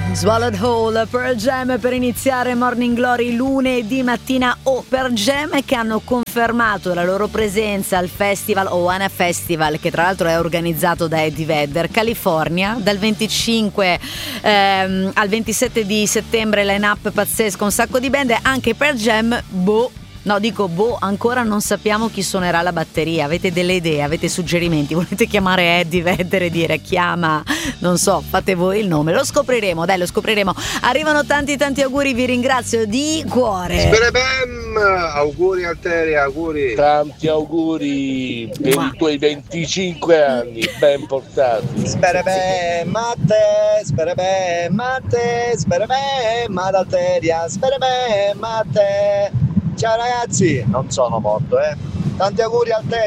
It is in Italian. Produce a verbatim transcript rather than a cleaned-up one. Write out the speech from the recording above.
Swallowed Whole, Pearl Jam per iniziare Morning Glory lunedì mattina. O Pearl Jam che hanno confermato la loro presenza al festival Oana Festival, che tra l'altro è organizzato da Eddie Vedder, California, dal venticinque ehm, al ventisette di settembre. Line-up pazzesco, un sacco di band, anche Pearl Jam. Boh, no, dico boh, ancora non sappiamo chi suonerà la batteria. Avete delle idee, avete suggerimenti? Volete chiamare Eddie Vedder e dire chiama, non so, fate voi il nome, lo scopriremo, dai, lo scopriremo. Arrivano tanti tanti auguri, vi ringrazio di cuore. Sperabem, auguri Alteria, auguri. Tanti auguri per i tuoi venticinque anni, ben portati. Sperabem a te, sperabem a te, sperabem ad Alteria, sperabem a te. Ciao ragazzi, non sono morto, eh. Tanti auguri Alteria.